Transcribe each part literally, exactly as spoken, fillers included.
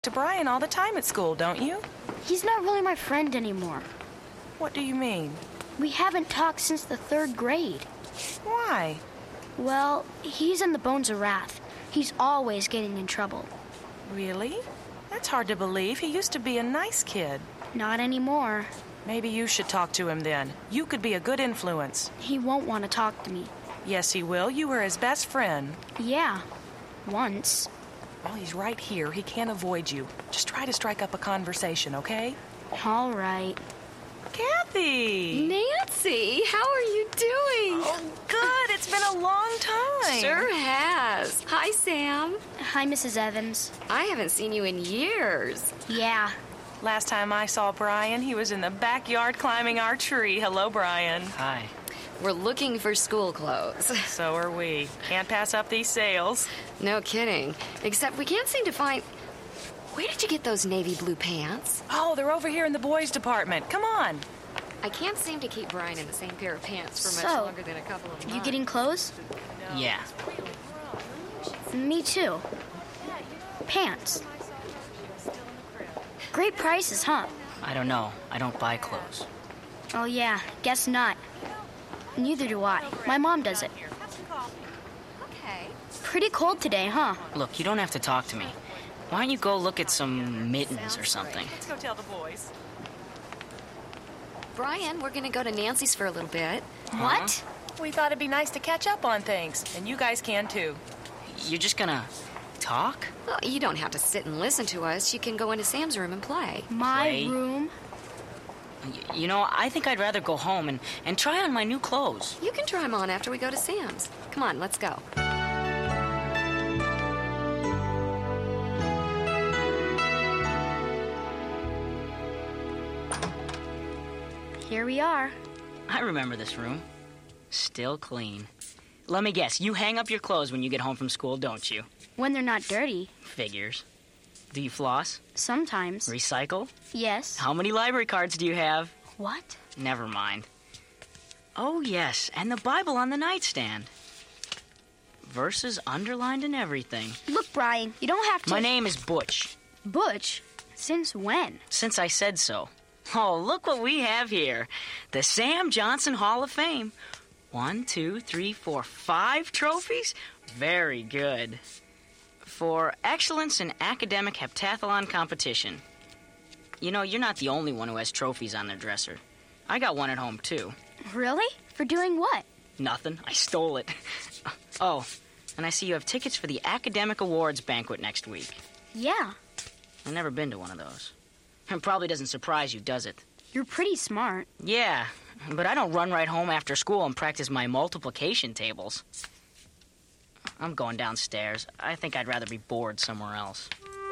to Brian all the time at school, don't you? He's not really my friend anymore. What do you mean? We haven't talked since the third grade. Why? Well, he's in the Bones of Wrath. He's always getting in trouble. Really? That's hard to believe. He used to be a nice kid. Not anymore. Maybe you should talk to him then. You could be a good influence. He won't want to talk to me. Yes, he will. You were his best friend. Yeah, once. Well, he's right here. He can't avoid you. Just try to strike up a conversation, okay? All right. Kathy! Nancy, how are you doing? Oh, good. It's been a long time. Sure has. Hi, Sam. Hi, Missus Evans. I haven't seen you in years. Yeah. Last time I saw Brian, he was in the backyard climbing our tree. Hello, Brian. Hi. We're looking for school clothes. So are we. Can't pass up these sales. No kidding. Except we can't seem to find... Where did you get those navy blue pants? Oh, they're over here in the boys' department. Come on. I can't seem to keep Brian in the same pair of pants for So, much longer than a couple of months. You getting clothes? Yeah. Me too. Pants. Great prices, huh? I don't know. I don't buy clothes. Oh, yeah. Guess not. Neither do I. My mom does it. Okay. Pretty cold today, huh? Look, you don't have to talk to me. Why don't you go look at some mittens or something? Let's go tell the boys. Brian, we're going to go to Nancy's for a little bit. What? We thought it'd be nice to catch up on things, and you guys can too. You're just gonna talk? Well, you don't have to sit and listen to us. You can go into Sam's room and play. My Play? room? Y- You know, I think I'd rather go home and, and try on my new clothes. You can try them on after we go to Sam's. Come on, let's go. Here we are. I remember this room. Still clean. Let me guess, you hang up your clothes when you get home from school, don't you? When they're not dirty. Figures. Do you floss? Sometimes. Recycle? Yes. How many library cards do you have? What? Never mind. Oh, yes, and the Bible on the nightstand. Verses underlined and everything. Look, Brian, you don't have to... My name is Butch. Butch? Since when? Since I said so. Oh, look what we have here. The Sam Johnson Hall of Fame. One, two, three, four, five trophies? Very good. For excellence in academic heptathlon competition. You know, you're not the only one who has trophies on their dresser. I got one at home, too. Really? For doing what? Nothing. I stole it. Oh, and I see you have tickets for the Academic Awards banquet next week. Yeah. I've never been to one of those. It probably doesn't surprise you, does it? You're pretty smart. Yeah, but I don't run right home after school and practice my multiplication tables. I'm going downstairs. I think I'd rather be bored somewhere else.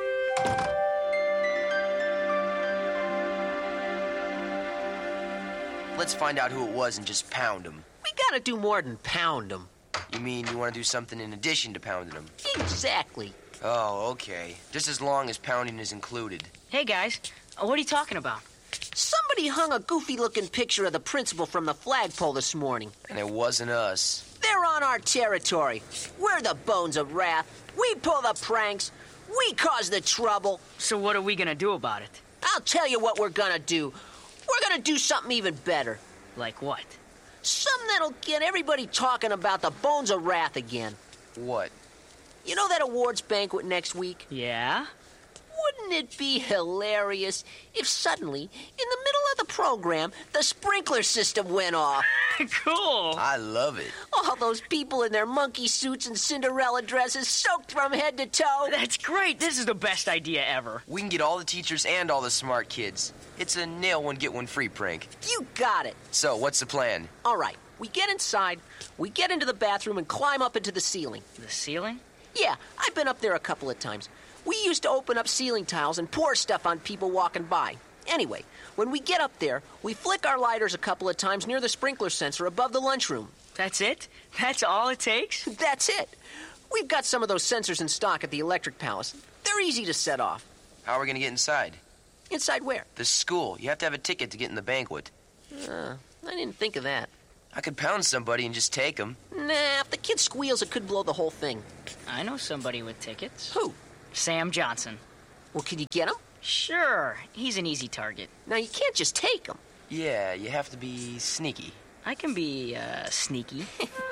Let's find out who it was and just pound him. We gotta do more than pound them. You mean you want to do something in addition to pounding him? Exactly. Oh, okay. Just as long as pounding is included. Hey, guys, uh, what are you talking about? Somebody hung a goofy-looking picture of the principal from the flagpole this morning. And it wasn't us. They're on our territory. We're the Bones of Wrath. We pull the pranks. We cause the trouble. So what are we gonna do about it? I'll tell you what we're gonna do. We're gonna do something even better. Like what? Something that'll get everybody talking about the Bones of Wrath again. What? You know that awards banquet next week? Yeah? Wouldn't it be hilarious if suddenly, in the middle of the program, the sprinkler system went off? Cool. I love it. All those people in their monkey suits and Cinderella dresses soaked from head to toe. That's great. This is the best idea ever. We can get all the teachers and all the smart kids. It's a nail one, get one free prank. You got it. So, what's the plan? All right, we get inside, we get into the bathroom and climb up into the ceiling. The ceiling? Yeah, I've been up there a couple of times. We used to open up ceiling tiles and pour stuff on people walking by. Anyway, when we get up there, we flick our lighters a couple of times near the sprinkler sensor above the lunchroom. That's it? That's all it takes? That's it. We've got some of those sensors in stock at the Electric Palace. They're easy to set off. How are we going to get inside? Inside where? The school. You have to have a ticket to get in the banquet. Uh, I didn't think of that. I could pound somebody and just take them. Nah, if the kid squeals, it could blow the whole thing. I know somebody with tickets. Who? Sam Johnson. Well, can you get him? Sure, he's an easy target. Now, you can't just take him. Yeah, you have to be sneaky. I can be, uh, sneaky.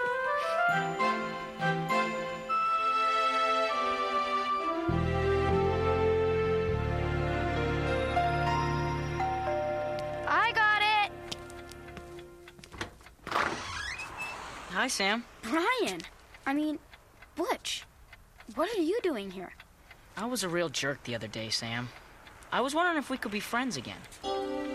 I got it! Hi, Sam. Brian! I mean, Butch, what are you doing here? I was a real jerk the other day, Sam. I was wondering if we could be friends again.